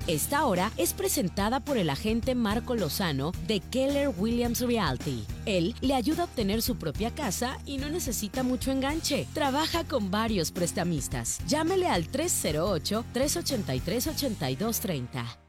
Esta hora es presentada por el agente Marco Lozano de Keller Williams Realty. Él le ayuda a obtener su propia casa y no necesita mucho enganche. Trabaja con varios prestamistas. Llámele al 308-383-8230.